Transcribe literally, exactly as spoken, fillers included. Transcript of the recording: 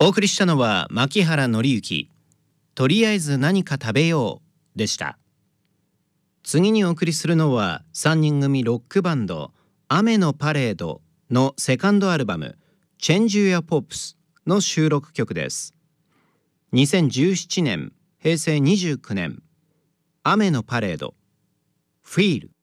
お送りしたのは牧原紀之、とりあえず何か食べようでした。次にお送りするのはさんにん組ロックバンド雨のパレードのセカンドアルバム Change Your Pops の収録曲です。にせんじゅうななねん、へいせいにじゅうきゅうねん、雨のパレード Feel